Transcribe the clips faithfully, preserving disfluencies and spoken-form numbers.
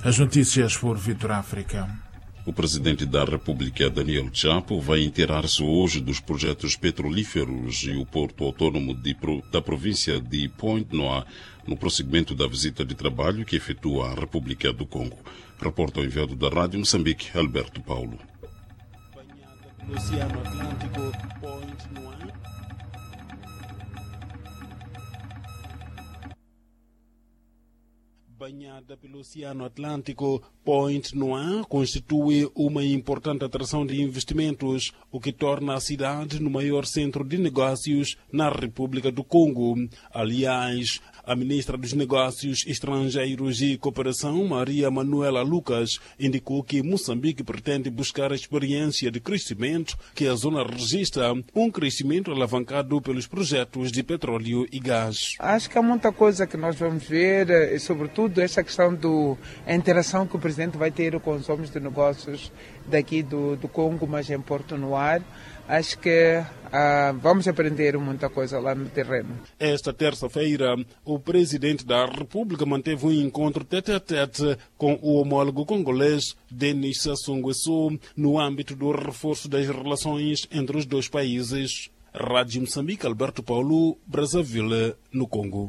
As notícias por Vitor África. O presidente da República, Daniel Chapo, vai inteirar-se hoje dos projetos petrolíferos e o porto autônomo de, da província de Pointe-Noire no prosseguimento da visita de trabalho que efetua a República do Congo. Reporta o enviado da Rádio Moçambique, Alberto Paulo. Oceano Atlântico, Pointe-Noire. Banhada pelo Oceano Atlântico, Pointe-Noire constitui uma importante atração de investimentos, o que torna a cidade no maior centro de negócios na República do Congo. Aliás, a ministra dos Negócios Estrangeiros e Cooperação, Maria Manuela Lucas, indicou que Moçambique pretende buscar a experiência de crescimento que a zona registra, um crescimento alavancado pelos projetos de petróleo e gás. Acho que há muita coisa que nós vamos ver, e sobretudo essa questão da interação que o presidente vai ter com os homens de negócios daqui do, do Congo, mas em Pointe-Noire. Acho que ah, vamos aprender muita coisa lá no terreno. Esta terça-feira, o presidente da República manteve um encontro tete-a-tete com o homólogo congolês Denis Sassou Nguesso no âmbito do reforço das relações entre os dois países. Rádio Moçambique, Alberto Paulo, Brazzaville, no Congo.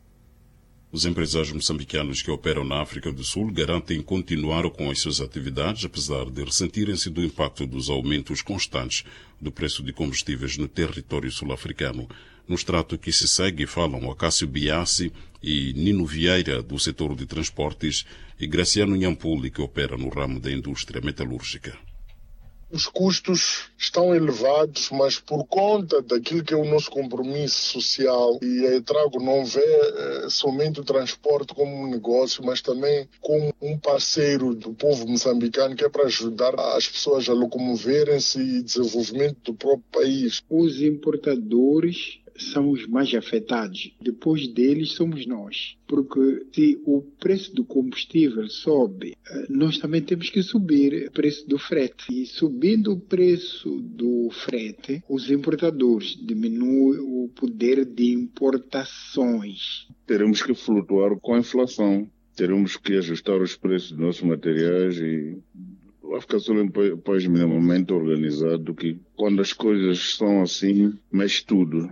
Os empresários moçambicanos que operam na África do Sul garantem continuar com as suas atividades, apesar de ressentirem-se do impacto dos aumentos constantes do preço de combustíveis no território sul-africano. No extrato que se segue falam Acácio Biassi e Nino Vieira, do setor de transportes, e Graciano Nhampuli, que opera no ramo da indústria metalúrgica. Os custos estão elevados, mas por conta daquilo que é o nosso compromisso social, e a Etrago não vê eh, somente o transporte como um negócio, mas também como um parceiro do povo moçambicano, que é para ajudar as pessoas a locomoverem-se e desenvolvimento do próprio país. Os importadores são os mais afetados. Depois deles somos nós. Porque se o preço do combustível sobe, nós também temos que subir o preço do frete. E subindo o preço do frete, os importadores diminuem o poder de importações. Teremos que flutuar com a inflação. Teremos que ajustar os preços dos nossos materiais e a África Sul é um país minimamente organizado que, quando as coisas são assim, mexe tudo.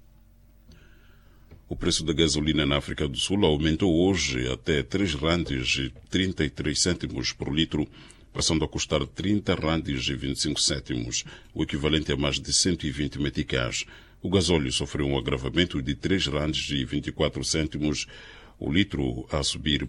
O preço da gasolina na África do Sul aumentou hoje até três randes e trinta e três cêntimos por litro, passando a custar trinta randes e vinte e cinco cêntimos, o equivalente a mais de cento e vinte meticais. O gasóleo sofreu um agravamento de três randes e vinte e quatro cêntimos o litro, a subir